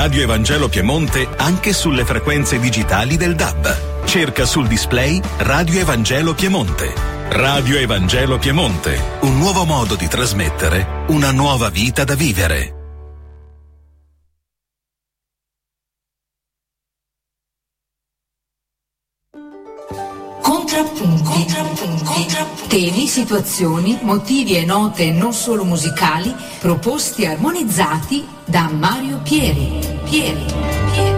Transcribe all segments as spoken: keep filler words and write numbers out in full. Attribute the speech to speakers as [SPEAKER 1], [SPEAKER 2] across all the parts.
[SPEAKER 1] Radio Evangelo Piemonte anche sulle frequenze digitali del D A B. Cerca sul display Radio Evangelo Piemonte. Radio Evangelo Piemonte, un nuovo modo di trasmettere una nuova vita da vivere.
[SPEAKER 2] Contrappunti. Contrappunti. Contrappunti. Temi, situazioni, motivi e note non solo musicali proposti e armonizzati da Mario Pieri. Pieri. Pieri.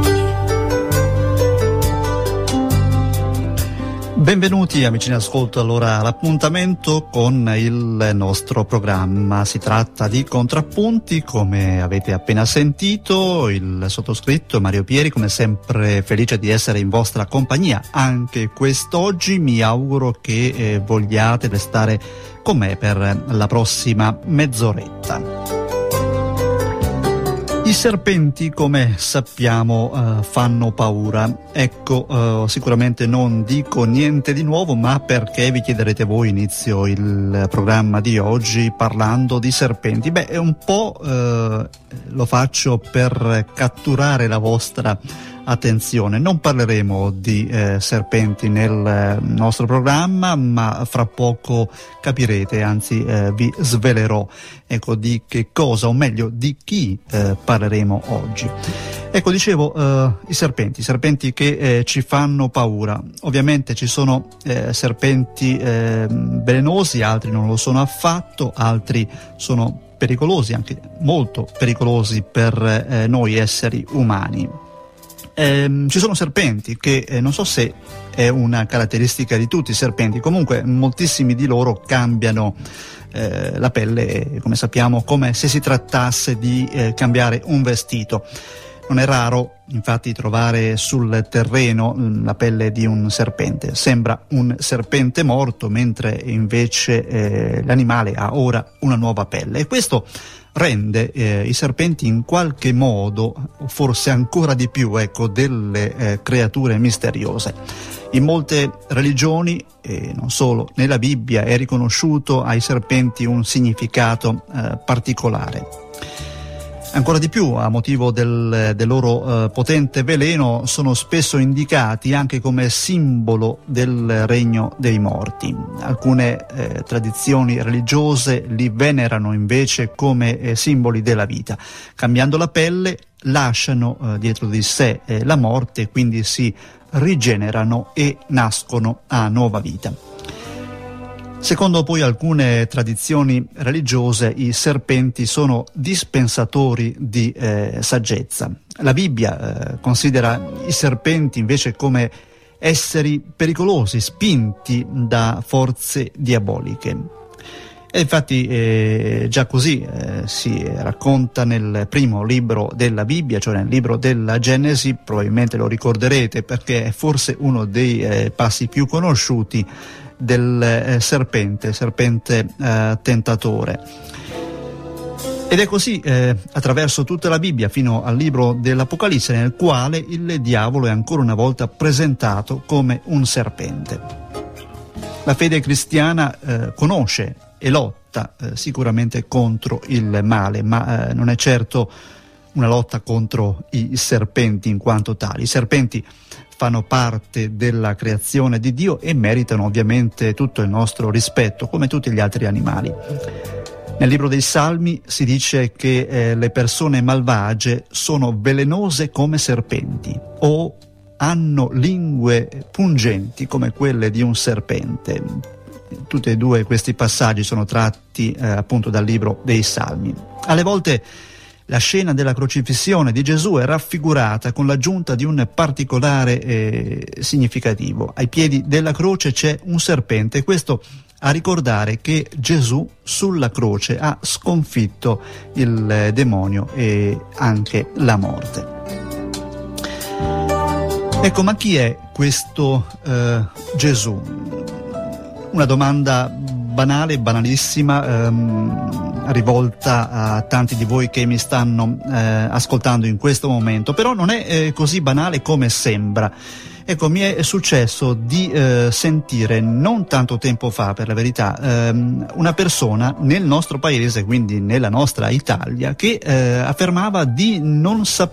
[SPEAKER 3] Benvenuti amici in ascolto, allora l'appuntamento con il nostro programma. Si tratta di Contrappunti, come avete appena sentito, il sottoscritto Mario Pieri, come sempre felice di essere in vostra compagnia anche quest'oggi. Mi auguro che eh, vogliate restare con me per la prossima mezz'oretta. I serpenti, come sappiamo, uh, fanno paura. Ecco, uh, sicuramente non dico niente di nuovo, ma perché vi chiederete voi, inizio il programma di oggi parlando di serpenti? Beh, è un po' uh, lo faccio per catturare la vostra attenzione. Non parleremo di eh, serpenti nel nostro programma, ma fra poco capirete, anzi eh, vi svelerò ecco di che cosa, o meglio di chi eh, parleremo oggi. Ecco, dicevo eh, i serpenti, i serpenti che eh, ci fanno paura. Ovviamente ci sono eh, serpenti eh, velenosi, altri non lo sono affatto, altri sono pericolosi, anche molto pericolosi per eh, noi esseri umani. Eh, ci sono serpenti che eh, non so se è una caratteristica di tutti i serpenti, comunque moltissimi di loro cambiano eh, la pelle, come sappiamo, come se si trattasse di eh, cambiare un vestito. Non è raro infatti trovare sul terreno la pelle di un serpente. Sembra un serpente morto, mentre invece eh, l'animale ha ora una nuova pelle, e questo rende eh, i serpenti in qualche modo, o forse ancora di più, ecco, delle eh, creature misteriose. In molte religioni, e non solo, nella Bibbia è riconosciuto ai serpenti un significato eh, particolare. Ancora di più, a motivo del, del loro eh, potente veleno, sono spesso indicati anche come simbolo del regno dei morti. Alcune eh, tradizioni religiose li venerano invece come eh, simboli della vita. Cambiando la pelle, lasciano eh, dietro di sé eh, la morte, quindi si rigenerano e nascono a nuova vita. Secondo poi alcune tradizioni religiose, i serpenti sono dispensatori di eh, saggezza. La Bibbia eh, considera i serpenti invece come esseri pericolosi, spinti da forze diaboliche. E infatti eh, già così eh, si racconta nel primo libro della Bibbia, cioè nel libro della Genesi. Probabilmente lo ricorderete perché è forse uno dei eh, passi più conosciuti del eh, serpente, serpente eh, tentatore. Ed è così eh, attraverso tutta la Bibbia fino al libro dell'Apocalisse, nel quale il diavolo è ancora una volta presentato come un serpente. La fede cristiana eh, conosce e lotta eh, sicuramente contro il male, ma eh, non è certo una lotta contro i serpenti in quanto tali. I serpenti fanno parte della creazione di Dio e meritano ovviamente tutto il nostro rispetto, come tutti gli altri animali. Nel libro dei Salmi si dice che eh, le persone malvagie sono velenose come serpenti, o hanno lingue pungenti come quelle di un serpente. Tutti e due questi passaggi sono tratti eh, appunto dal libro dei Salmi. Alle volte la scena della crocifissione di Gesù è raffigurata con l'aggiunta di un particolare eh, significativo. Ai piedi della croce c'è un serpente, questo a ricordare che Gesù sulla croce ha sconfitto il eh, demonio e anche la morte. Ecco, ma chi è questo eh, Gesù? Una domanda banale, banalissima, ehm, rivolta a tanti di voi che mi stanno eh, ascoltando in questo momento, però non è eh, così banale come sembra. Ecco, mi è successo di eh, sentire non tanto tempo fa, per la verità, ehm, una persona nel nostro paese, quindi nella nostra Italia, che eh, affermava di non sapere